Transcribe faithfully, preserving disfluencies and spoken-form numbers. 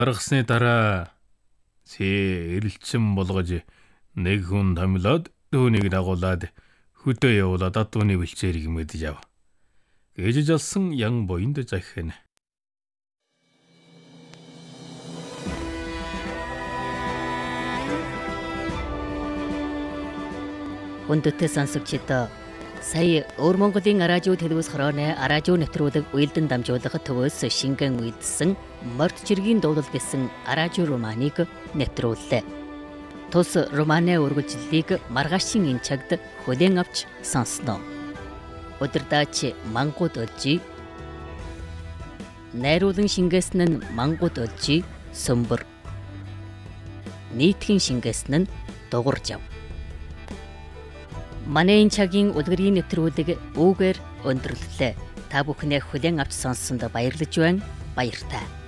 Гаргасны дараа сэ эрэлтсэн болгож нэг хүн томилоод түүнийг дагуулад хөдөө явуулаад адууны бэлчээрийг мэдэж ав. Гэж жалсан ян боинд захин. Хүндэтгэл сонсогчдоо сая Өвөр Монголын радио телевиз хорооны радио нэвтрүүлэг уялдан дамжуулах төвөөс шингэн үйлдсэн Морд жиргийн дуулал гэсэн радио романыг нэвтрүүллээ. Тус романы үргэлжлэлийг маргаашийн энэ цагт хүлээн авч сонсноо. Өдөрдаач мангууд олжи. Найруулан шингээсэн нь мангууд олжи сөмбөр. Нийтхэн шингээсэн нь дугур жав. Манай энэ цагийн үлгэрийн нэвтрүүлэг үүгээр өндөрлөлөө. Та бүхнээ хүлээн авч сонссонд баярлаж байна. Баяртай.